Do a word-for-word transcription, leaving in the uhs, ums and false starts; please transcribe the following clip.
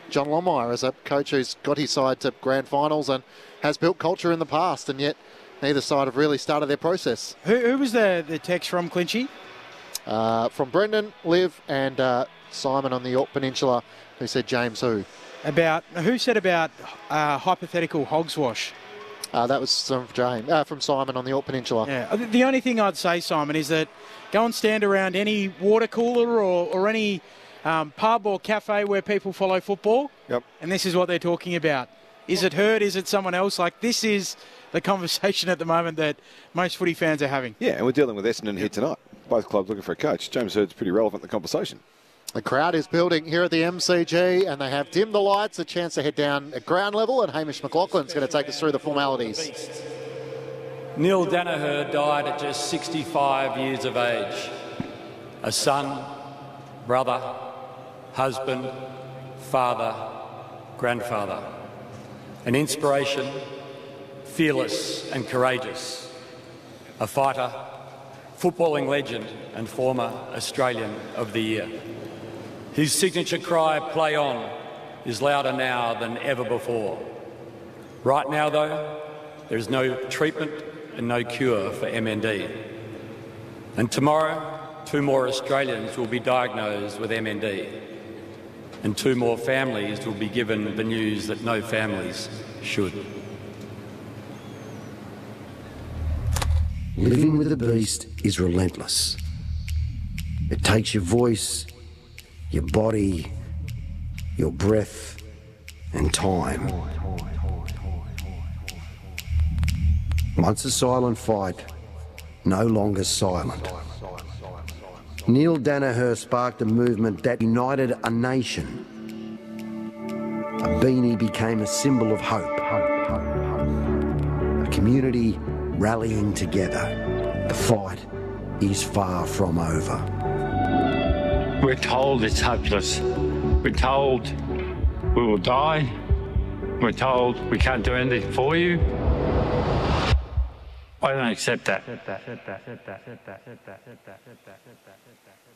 John Longmire as a coach who's got his side to grand finals and has built culture in the past, and yet neither side have really started their process. Who, who was the, the text from, Clinchy? Uh, from Brendan, Liv and uh, Simon on the York Peninsula, who said James who? About, who said about uh, hypothetical hogswash? Uh, that was from James, uh, from Simon on the York Peninsula. Yeah. The only thing I'd say, Simon, is that go and stand around any water cooler or, or any um, pub or cafe where people follow football. Yep. And this is what they're talking about. Is it Herd? Is it someone else? Like, this is the conversation at the moment that most footy fans are having. Yeah, and we're dealing with Essendon here tonight. Both clubs looking for a coach. James Herd's pretty relevant in the conversation. The crowd is building here at the M C G, and they have dimmed the lights, a chance to head down at ground level, and Hamish McLaughlin's going to take us through the formalities. Neil Danaher died at just sixty-five years of age. A son, brother, husband, father, grandfather. An inspiration, fearless and courageous. A fighter, footballing legend and former Australian of the Year. His signature cry, "Play on," is louder now than ever before. Right now, though, there is no treatment and no cure for M N D. And tomorrow, two more Australians will be diagnosed with M N D. And two more families will be given the news that no families should. Living with a beast is relentless. It takes your voice, your body, your breath, and time. Once a silent fight, no longer silent. Neil Danaher sparked a movement that united a nation. A beanie became a symbol of hope. A community rallying together. The fight is far from over. We're told it's hopeless. We're told we will die. We're told we can't do anything for you. I don't accept that.